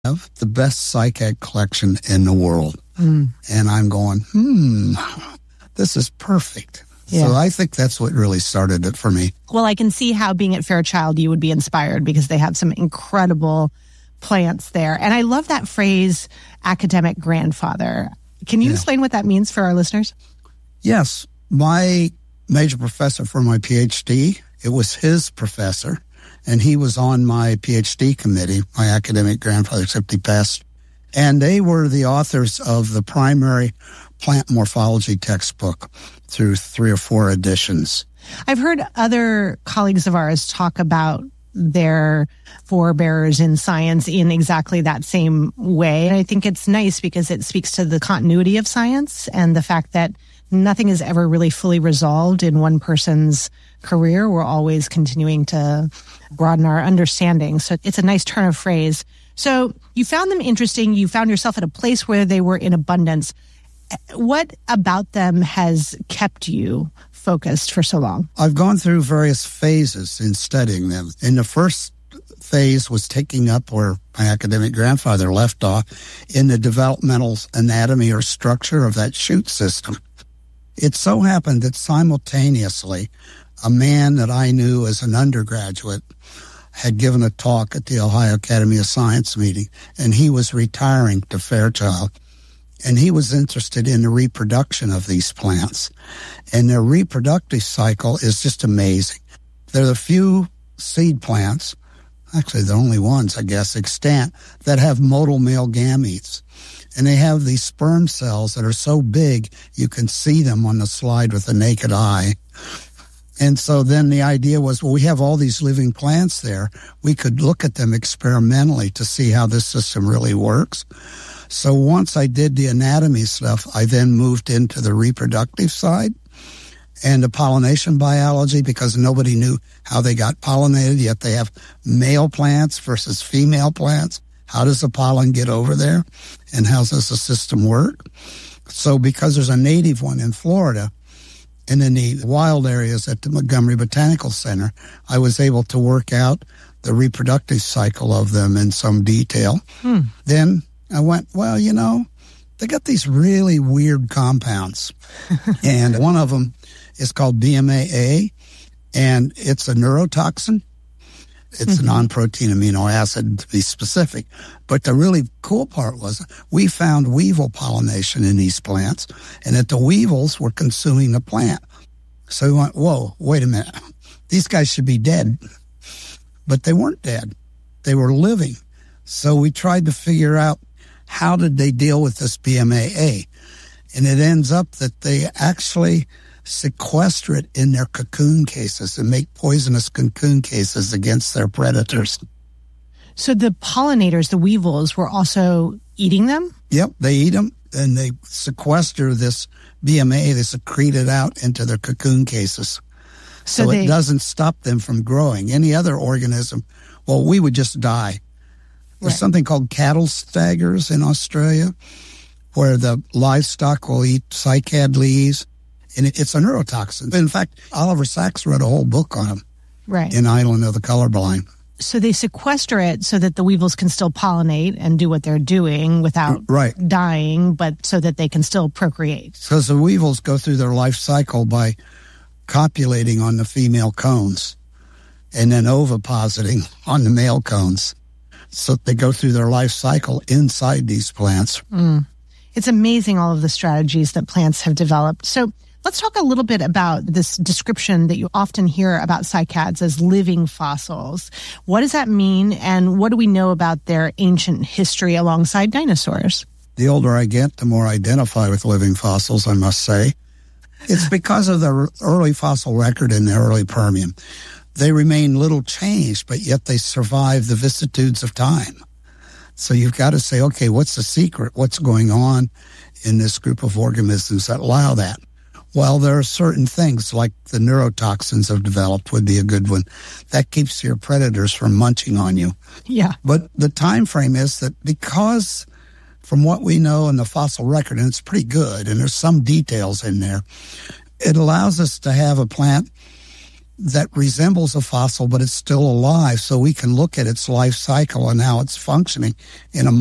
have the best cycad collection in the world. And I'm going, this is perfect. Yeah. So I think that's what really started it for me. Well, I can see how being at Fairchild, you would be inspired because they have some incredible plants there. And I love that phrase, academic grandfather. Can you explain what that means for our listeners? Yes. My major professor for my PhD, it was his professor, and he was on my PhD committee, my academic grandfather, except he passed. And they were the authors of the primary plant morphology textbook through 3 or 4 editions. I've heard other colleagues of ours talk about their forebears in science in exactly that same way. And I think it's nice because it speaks to the continuity of science and the fact that nothing is ever really fully resolved in one person's career. We're always continuing to broaden our understanding. So it's a nice turn of phrase. So you found them interesting. You found yourself at a place where they were in abundance. What about them has kept you focused for so long? I've gone through various phases in studying them. And the first phase was taking up where my academic grandfather left off in the developmental anatomy or structure of that shoot system. It so happened that simultaneously, a man that I knew as an undergraduate had given a talk at the Ohio Academy of Science meeting, and he was retiring to Fairchild. And he was interested in the reproduction of these plants. And their reproductive cycle is just amazing. There are the few seed plants, actually the only ones, I guess, extant, that have motile male gametes. And they have these sperm cells that are so big you can see them on the slide with the naked eye. And so then the idea was, well, we have all these living plants there. We could look at them experimentally to see how this system really works. So once I did the anatomy stuff, I then moved into the reproductive side and the pollination biology because nobody knew how they got pollinated, yet they have male plants versus female plants. How does the pollen get over there? And how does the system work? So because there's a native one in Florida, and in the wild areas at the Montgomery Botanical Center, I was able to work out the reproductive cycle of them in some detail. Then I went, well, you know, they got these really weird compounds. And one of them is called BMAA, and it's a neurotoxin. It's a non-protein amino acid, to be specific. But the really cool part was we found weevil pollination in these plants, and that the weevils were consuming the plant. So we went, whoa, wait a minute. These guys should be dead. But they weren't dead. They were living. So we tried to figure out how did they deal with this BMAA. And it ends up that they actually sequester it in their cocoon cases and make poisonous cocoon cases against their predators. So the pollinators, the weevils, were also eating them? Yep, they eat them, and they sequester this BMAA. They secrete it out into their cocoon cases. So it doesn't stop them from growing. Any other organism, well, we would just die. There's something called cattle staggers in Australia, where the livestock will eat cycad leaves. And it's a neurotoxin. In fact, Oliver Sacks wrote a whole book on them in Island of the Colorblind. So they sequester it so that the weevils can still pollinate and do what they're doing without dying, but so that they can still procreate. Because the weevils go through their life cycle by copulating on the female cones and then ovipositing on the male cones. So they go through their life cycle inside these plants. It's amazing all of the strategies that plants have developed. So let's talk a little bit about this description that you often hear about cycads as living fossils. What does that mean, and what do we know about their ancient history alongside dinosaurs? The older I get, the more I identify with living fossils, I must say. It's because of the early fossil record in the early Permian. They remain little changed, but yet they survive the vicissitudes of time. So you've got to say, okay, what's the secret? What's going on in this group of organisms that allow that? Well, there are certain things like the neurotoxins have developed would be a good one. That keeps your predators from munching on you. Yeah. But the time frame is that because from what we know in the fossil record, and it's pretty good, and there's some details in there, it allows us to have a plant that resembles a fossil, but it's still alive. So we can look at its life cycle and how it's functioning in a